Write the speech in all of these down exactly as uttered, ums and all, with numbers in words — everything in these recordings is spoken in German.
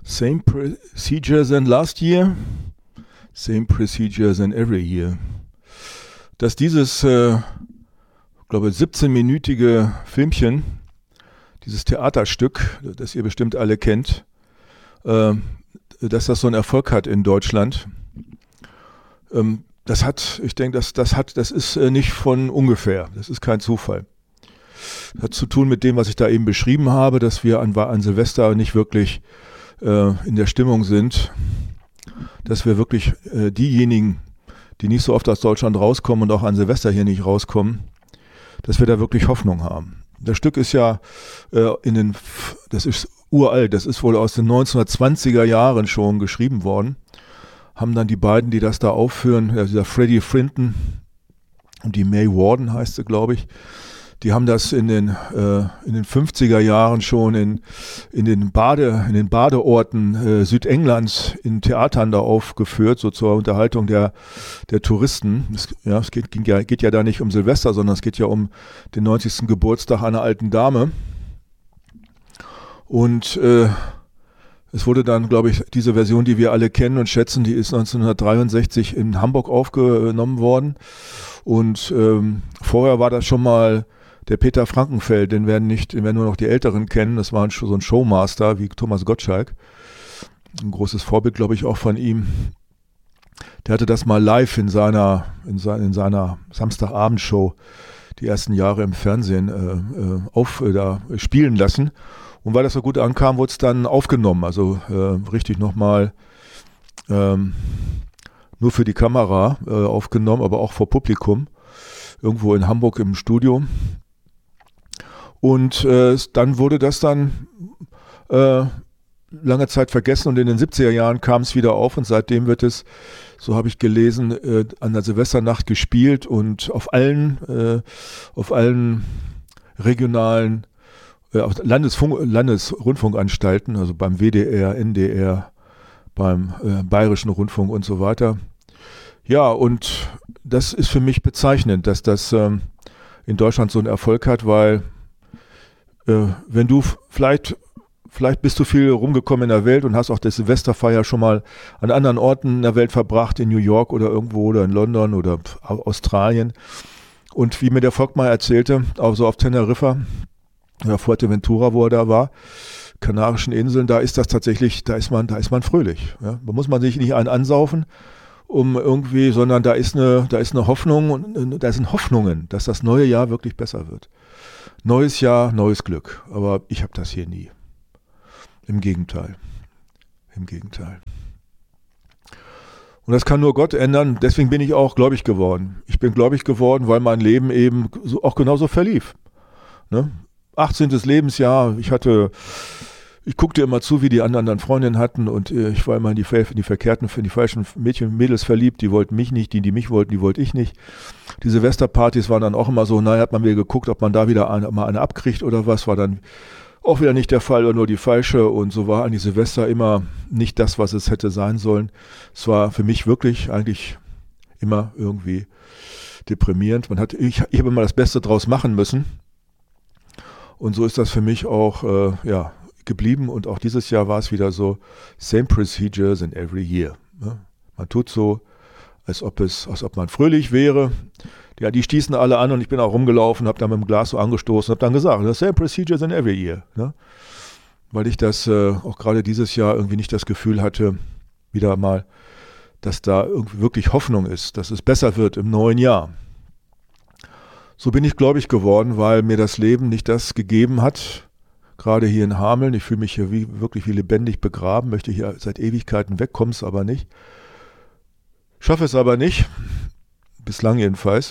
Same procedure than last year, same procedure than every year. Dass dieses, äh, glaube siebzehnminütige Filmchen, dieses Theaterstück, das ihr bestimmt alle kennt, äh, dass das so einen Erfolg hat in Deutschland, ähm, das hat, ich denke, das, das hat, das ist äh, nicht von ungefähr, das ist kein Zufall. Das hat zu tun mit dem, was ich da eben beschrieben habe, dass wir an, an Silvester nicht wirklich äh, in der Stimmung sind, dass wir wirklich äh, diejenigen, die nicht so oft aus Deutschland rauskommen und auch an Silvester hier nicht rauskommen, dass wir da wirklich Hoffnung haben. Das Stück ist ja äh, in den, das ist uralt, das ist wohl aus den neunzehnhundertzwanziger Jahren schon geschrieben worden. Haben dann die beiden, die das da aufführen, ja, dieser Freddie Frinton und die May Warden heißt sie, glaube ich, die haben das in den, äh, in den fünfziger Jahren schon in, in, den, Bade, in den Badeorten äh, Südenglands in Theatern da aufgeführt, so zur Unterhaltung der, der Touristen. Es, ja, es geht, ging ja, geht ja da nicht um Silvester, sondern es geht ja um den neunzigsten Geburtstag einer alten Dame. Und äh, es wurde dann, glaube ich, diese Version, die wir alle kennen und schätzen, die ist neunzehnhundertdreiundsechzig in Hamburg aufgenommen worden. Und ähm, vorher war das schon mal der Peter Frankenfeld, den werden nicht, den werden nur noch die Älteren kennen. Das war ein, so ein Showmaster wie Thomas Gottschalk. Ein großes Vorbild, glaube ich, auch von ihm. Der hatte das mal live in seiner, in seiner, in seiner Samstagabendshow die ersten Jahre im Fernsehen äh, auf, äh, da spielen lassen. Und weil das so gut ankam, wurde es dann aufgenommen. Also äh, richtig nochmal ähm, nur für die Kamera äh, aufgenommen, aber auch vor Publikum. Irgendwo in Hamburg im Studio. Und äh, dann wurde das dann äh, lange Zeit vergessen und in den siebziger Jahren kam es wieder auf und seitdem wird es, so habe ich gelesen, äh, an der Silvesternacht gespielt und auf allen, äh, auf allen regionalen äh, auf Landesfunk, Landesrundfunkanstalten, also beim W D R, N D R, beim äh, Bayerischen Rundfunk und so weiter. Ja, und das ist für mich bezeichnend, dass das ähm, in Deutschland so einen Erfolg hat, weil äh, wenn du f- vielleicht, vielleicht bist du viel rumgekommen in der Welt und hast auch das Silvesterfeier schon mal an anderen Orten in der Welt verbracht, in New York oder irgendwo oder in London oder pf, Australien. Und wie mir der Volkmar erzählte, auch so auf Teneriffa, ja, Fuerteventura, wo er da war, Kanarischen Inseln, da ist das tatsächlich, da ist man, da ist man fröhlich. Ja? Da muss man sich nicht einen ansaufen, um irgendwie, sondern da ist eine, da ist eine Hoffnung und da sind Hoffnungen, dass das neue Jahr wirklich besser wird. Neues Jahr, neues Glück. Aber ich habe das hier nie. Im Gegenteil. Im Gegenteil. Und das kann nur Gott ändern. Deswegen bin ich auch gläubig geworden. Ich bin gläubig geworden, weil mein Leben eben so, auch genauso verlief. Ne? achtzehntes Lebensjahr. Ich hatte Ich guckte immer zu, wie die anderen dann Freundinnen hatten und äh, ich war immer in die, in die verkehrten, in die falschen Mädchen und Mädels verliebt, die wollten mich nicht, die, die mich wollten, die wollte ich nicht. Die Silvesterpartys waren dann auch immer so, naja, hat man wieder geguckt, ob man da wieder eine, mal eine abkriegt oder was, war dann auch wieder nicht der Fall oder nur die falsche und so war eigentlich Silvester immer nicht das, was es hätte sein sollen. Es war für mich wirklich eigentlich immer irgendwie deprimierend. Man hat, ich, ich habe immer das Beste draus machen müssen und so ist das für mich auch, äh, ja, geblieben und auch dieses Jahr war es wieder so, same procedures in every year. Ja, man tut so, als ob es, als ob man fröhlich wäre. Ja, die stießen alle an und ich bin auch rumgelaufen, habe dann mit dem Glas so angestoßen, habe dann gesagt, same procedures in every year. Ne? Weil ich das äh, auch gerade dieses Jahr irgendwie nicht das Gefühl hatte, wieder mal, dass da irgendwie wirklich Hoffnung ist, dass es besser wird im neuen Jahr. So bin ich gläubig geworden, weil mir das Leben nicht das gegeben hat, gerade hier in Hameln. Ich fühle mich hier wie, wirklich wie lebendig begraben, möchte hier seit Ewigkeiten weg, komme es aber nicht. Schaffe es aber nicht, bislang jedenfalls.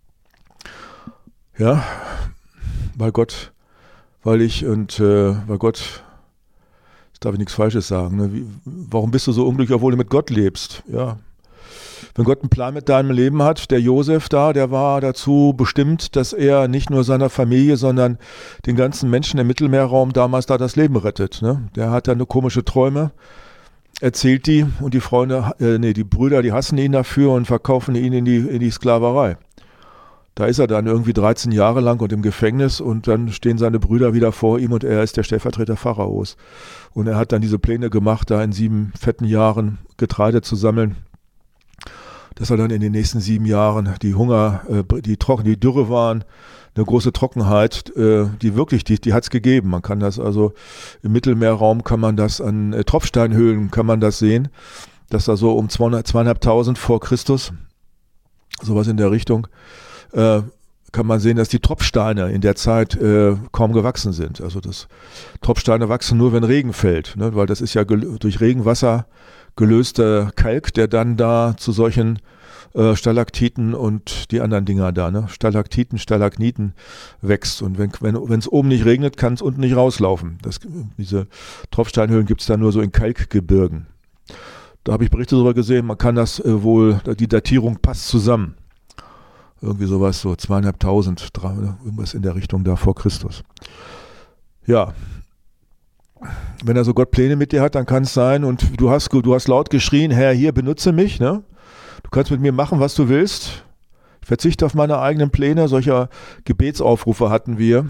Ja, weil Gott, weil ich und äh, weil Gott, jetzt darf ich nichts Falsches sagen, ne? Wie, warum bist du so unglücklich, obwohl du mit Gott lebst? Ja. Wenn Gott einen Plan mit deinem Leben hat, der Josef da, der war dazu bestimmt, dass er nicht nur seiner Familie, sondern den ganzen Menschen im Mittelmeerraum damals da das Leben rettet. Ne? Der hat dann komische Träume, erzählt die und die Freunde, äh, nee, die Brüder, die hassen ihn dafür und verkaufen ihn in die, in die Sklaverei. Da ist er dann irgendwie dreizehn Jahre lang und im Gefängnis und dann stehen seine Brüder wieder vor ihm und er ist der Stellvertreter Pharaos. Und er hat dann diese Pläne gemacht, da in sieben fetten Jahren Getreide zu sammeln, dass er dann in den nächsten sieben Jahren die Hunger, äh, die Trocken, die Dürre waren, eine große Trockenheit, äh, die wirklich, die, die hat es gegeben. Man kann das also im Mittelmeerraum kann man das an äh, Tropfsteinhöhlen kann man das sehen, dass da so um zweihundert, zweitausendfünfhundert vor Christus, sowas in der Richtung, äh, kann man sehen, dass die Tropfsteine in der Zeit äh, kaum gewachsen sind. Also das Tropfsteine wachsen nur, wenn Regen fällt, ne? Weil das ist ja gel- durch Regenwasser gelöster Kalk, der dann da zu solchen äh, Stalaktiten und die anderen Dinger da, ne? Stalaktiten, Stalagniten wächst. Und wenn wenn es oben nicht regnet, kann es unten nicht rauslaufen. Das, diese Tropfsteinhöhlen gibt es da nur so in Kalkgebirgen. Da habe ich Berichte darüber gesehen, man kann das äh, wohl, die Datierung passt zusammen. Irgendwie sowas, so zweieinhalbtausend, irgendwas in der Richtung da vor Christus. Ja, wenn also Gott Pläne mit dir hat, dann kann es sein, und du hast, du hast laut geschrien, Herr, hier, benutze mich, ne? Du kannst mit mir machen, was du willst. Ich verzichte auf meine eigenen Pläne. Solcher Gebetsaufrufe hatten wir.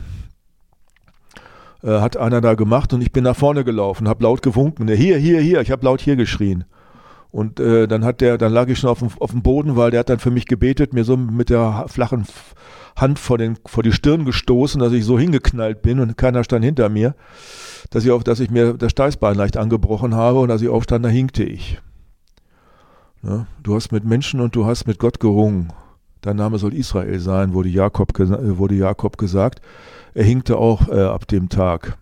Äh, hat einer da gemacht und ich bin nach vorne gelaufen, habe laut gewunken. Hier, hier, hier, ich habe laut hier geschrien. Und äh, dann hat der, dann lag ich schon auf dem, auf dem Boden, weil der hat dann für mich gebetet, mir so mit der flachen Hand vor, den, vor die Stirn gestoßen, dass ich so hingeknallt bin und keiner stand hinter mir, dass ich, auf, dass ich mir das Steißbein leicht angebrochen habe und als ich aufstand, da hinkte ich. Ne? Du hast mit Menschen und du hast mit Gott gerungen. Dein Name soll Israel sein, wurde Jakob, wurde Jakob gesagt. Er hinkte auch äh, ab dem Tag.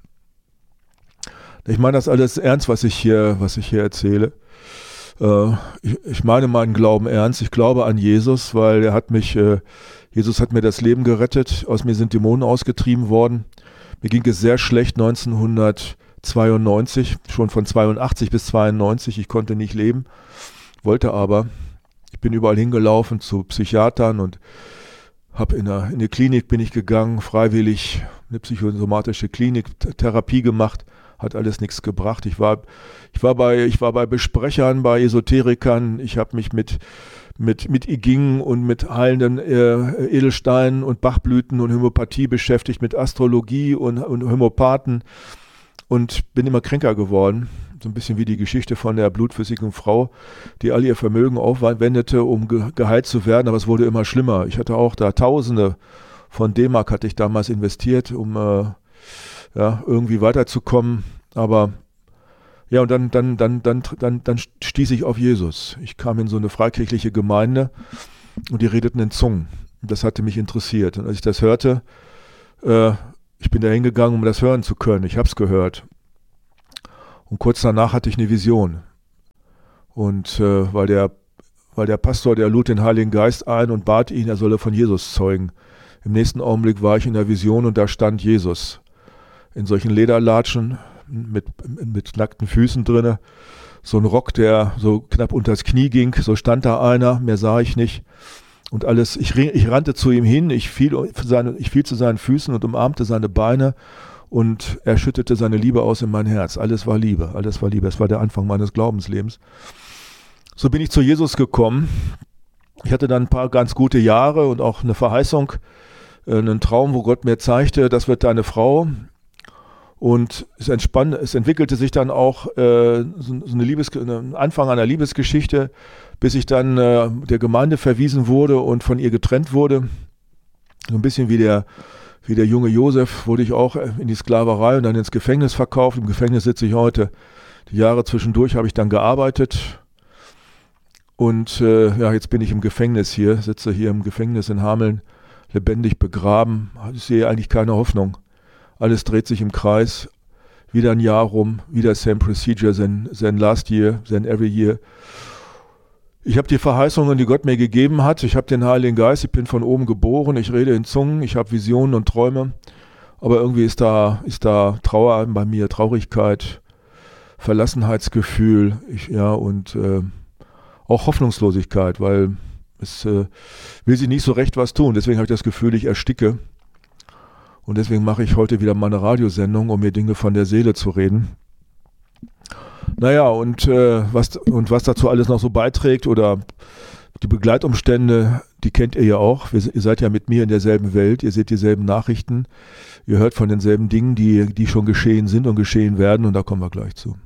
Ich meine das alles ernst, was ich hier, was ich hier erzähle. Äh, ich, ich meine meinen Glauben ernst. Ich glaube an Jesus, weil er hat mich, äh, Jesus hat mir das Leben gerettet. Aus mir sind Dämonen ausgetrieben worden. Mir ging es sehr schlecht neunzehnhundertzweiundneunzig, schon von zweiundachtzig bis zweiundneunzig. Ich konnte nicht leben, wollte aber. Ich bin überall hingelaufen zu Psychiatern und habe in der, in die Klinik bin ich gegangen, freiwillig, eine psychosomatische Klinik, Therapie gemacht, hat alles nichts gebracht. Ich war, ich war bei, ich war bei Besprechern, bei Esoterikern, ich habe mich mit, mit, mit I Ging und mit heilenden äh, Edelsteinen und Bachblüten und Homöopathie beschäftigt, mit Astrologie und, und Homöopathen und bin immer kränker geworden. So ein bisschen wie die Geschichte von der blutflüssigen Frau, die all ihr Vermögen aufwendete, um ge- geheilt zu werden, aber es wurde immer schlimmer. Ich hatte auch da Tausende von D-Mark hatte ich damals investiert, um äh, ja, irgendwie weiterzukommen. Aber ja, und dann, dann, dann, dann, dann, dann stieß ich auf Jesus. Ich kam in so eine freikirchliche Gemeinde und die redeten in Zungen. Das hatte mich interessiert. Und als ich das hörte, äh, ich bin da hingegangen, um das hören zu können. Ich habe es gehört. Und kurz danach hatte ich eine Vision. Und äh, weil, der, weil der Pastor, der lud den Heiligen Geist ein und bat ihn, er solle von Jesus zeugen. Im nächsten Augenblick war ich in der Vision und da stand Jesus. In solchen Lederlatschen mit, mit nackten Füßen drinne. So ein Rock, der so knapp unter das Knie ging. So stand da einer, mehr sah ich nicht. Und alles, ich, ich rannte zu ihm hin, ich fiel, seine, ich fiel zu seinen Füßen und umarmte seine Beine. Und er schüttete seine Liebe aus in mein Herz. Alles war Liebe, alles war Liebe. Es war der Anfang meines Glaubenslebens. So bin ich zu Jesus gekommen. Ich hatte dann ein paar ganz gute Jahre und auch eine Verheißung, einen Traum, wo Gott mir zeigte, das wird deine Frau. Und es, entspann, es entwickelte sich dann auch äh, so, so eine Liebes, ein Anfang einer Liebesgeschichte, bis ich dann äh, der Gemeinde verwiesen wurde und von ihr getrennt wurde. So ein bisschen wie der Wie der junge Josef wurde ich auch in die Sklaverei und dann ins Gefängnis verkauft. Im Gefängnis sitze ich heute. Die Jahre zwischendurch habe ich dann gearbeitet. Und äh, ja, jetzt bin ich im Gefängnis hier, sitze hier im Gefängnis in Hameln, lebendig begraben. Ich sehe eigentlich keine Hoffnung. Alles dreht sich im Kreis. Wieder ein Jahr rum, wieder same procedure, than, than last year, than every year. Ich habe die Verheißungen, die Gott mir gegeben hat. Ich habe den Heiligen Geist, ich bin von oben geboren, ich rede in Zungen, ich habe Visionen und Träume. Aber irgendwie ist da, ist da Trauer bei mir, Traurigkeit, Verlassenheitsgefühl, ich, ja, und äh, auch Hoffnungslosigkeit, weil es äh, will sie nicht so recht was tun. Deswegen habe ich das Gefühl, ich ersticke. Und deswegen mache ich heute wieder meine Radiosendung, um mir Dinge von der Seele zu reden. Naja, und, äh, was, und was dazu alles noch so beiträgt oder die Begleitumstände, die kennt ihr ja auch. Wir, ihr seid ja mit mir in derselben Welt, ihr seht dieselben Nachrichten, ihr hört von denselben Dingen, die, die schon geschehen sind und geschehen werden und da kommen wir gleich zu.